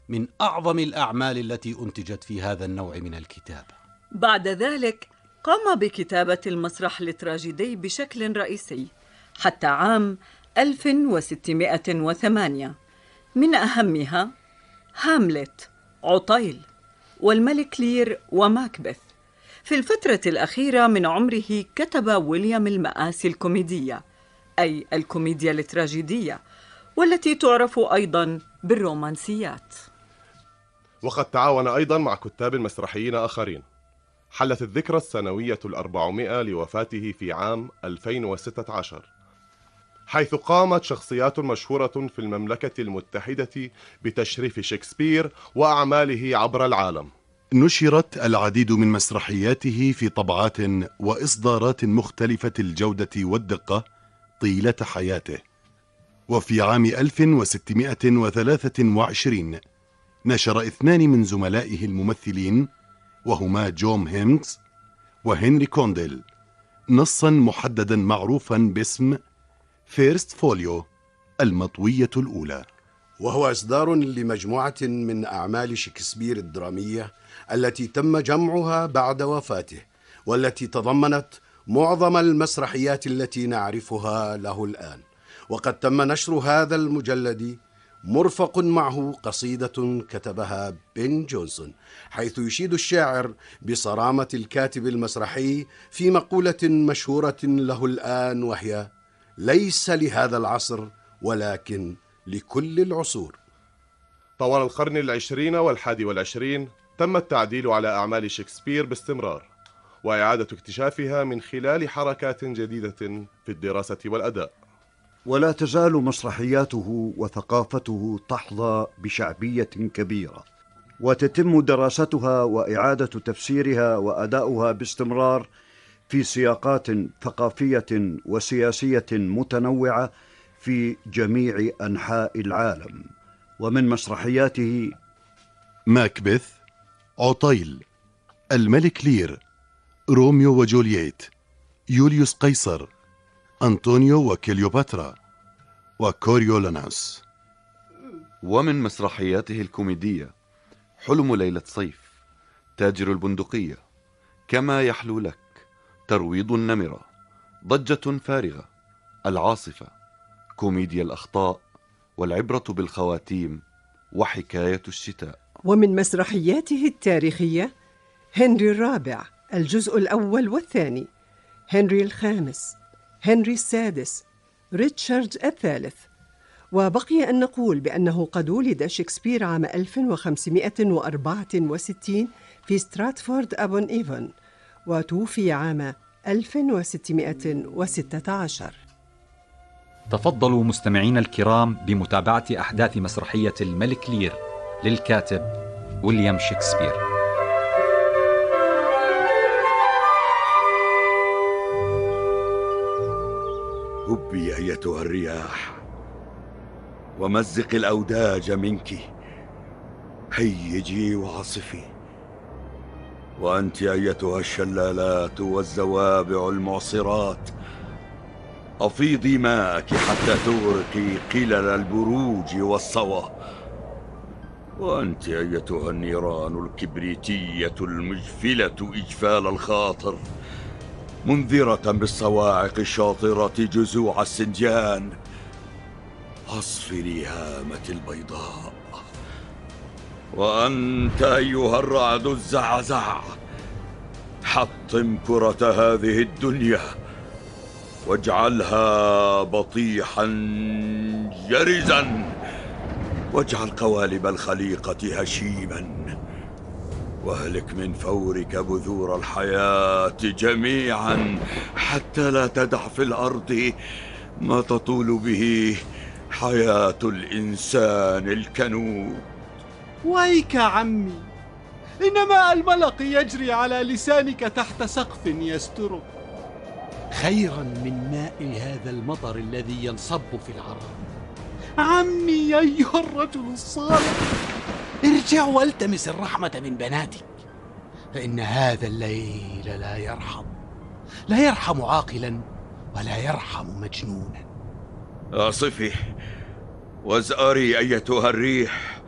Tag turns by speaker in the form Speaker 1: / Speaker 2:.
Speaker 1: من أعظم الأعمال التي أنتجت في هذا النوع من الكتابة.
Speaker 2: بعد ذلك قام بكتابة المسرح التراجيدي بشكل رئيسي حتى عام 1608، من أهمها هاملت، عطيل، والملك لير، وماكبث. في الفترة الأخيرة من عمره كتب ويليام المآسي الكوميدية، أي الكوميديا التراجيدية، والتي تعرف أيضاً بالرومانسيات.
Speaker 3: وقد تعاون أيضا مع كتاب مسرحيين آخرين. حلت الذكرى السنوية 400 لوفاته في عام 2016، حيث قامت شخصيات مشهورة في المملكة المتحدة بتشريف شكسبير وأعماله عبر العالم.
Speaker 4: نشرت العديد من مسرحياته في طبعات وإصدارات مختلفة الجودة والدقة طيلة حياته. وفي عام 1623 نشر 2 من زملائه الممثلين، وهما جون هيمز وهنري كونديل، نصا محددا معروفا باسم فيرست فوليو، المطوية الأولى،
Speaker 5: وهو إصدار لمجموعة من أعمال شكسبير الدرامية التي تم جمعها بعد وفاته، والتي تضمنت معظم المسرحيات التي نعرفها له الآن. وقد تم نشر هذا المجلد مرفق معه قصيدة كتبها بن جونسون، حيث يشيد الشاعر بصرامة الكاتب المسرحي في مقولة مشهورة له الآن، وهي: ليس لهذا العصر ولكن لكل العصور.
Speaker 3: طوال القرن 20 وال21 تم التعديل على أعمال شكسبير باستمرار، وإعادة اكتشافها من خلال حركات جديدة في الدراسة والأداء.
Speaker 6: ولا تزال مسرحياته وثقافته تحظى بشعبية كبيرة، وتتم دراستها وإعادة تفسيرها وأداؤها باستمرار في سياقات ثقافية وسياسية متنوعة في جميع أنحاء العالم. ومن مسرحياته
Speaker 4: ماكبث، عطيل، الملك لير، روميو وجولييت، يوليوس قيصر، أنطونيو وكليوباترا، وكوريولانوس.
Speaker 7: ومن مسرحياته الكوميدية حلم ليلة صيف، تاجر البندقية، كما يحلو لك، ترويض النمرة، ضجة فارغة، العاصفة، كوميديا الأخطاء، والعبرة بالخواتيم، وحكاية الشتاء.
Speaker 8: ومن مسرحياته التاريخية هنري الرابع، الجزء الأول والثاني، هنري الخامس، هنري السادس، ريتشارد الثالث. وبقي أن نقول بأنه قد ولد شكسبير عام 1564 في ستراتفورد أبون إيفون، وتوفي عام 1616.
Speaker 9: تفضلوا مستمعين الكرام بمتابعة أحداث مسرحية الملك لير للكاتب ويليام شكسبير.
Speaker 10: هبي أيتها الرياح ومزق الأوداج منك، هيجي وعصفي. وأنت أيتها الشلالات والزوابع المعصرات، أفيضي ماءك حتى تغرقي قلل البروج والصوى. وأنت أيتها النيران الكبريتية المجفلة إجفال الخاطر، منذرة بالصواعق الشاطرة جزوع السنجان، أصفري هامة البيضاء. وأنت أيها الرعد الزعزع، حطم كرة هذه الدنيا واجعلها بطيحا جرزا، واجعل قوالب الخليقة هشيما، واهلك من فورك بذور الحياة جميعا، حتى لا تدع في الأرض ما تطول به حياة الإنسان الكنود.
Speaker 11: ويك عمي، إن ماء الملق يجري على لسانك تحت سقف يسترك،
Speaker 1: خيرا من ماء هذا المطر الذي ينصب في العرام.
Speaker 11: عمي أيها الرجل الصالح،
Speaker 1: ارجع والتمس الرحمة من بناتك، فإن هذا الليل لا يرحم عاقلا ولا يرحم مجنونا.
Speaker 10: أصفي وازأري أيتها الريح،